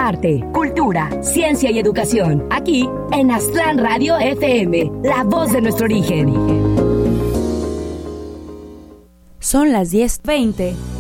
arte, cultura, ciencia y educación. Aquí en Aztlán Radio FM, la voz de nuestro origen. Son las 10:20.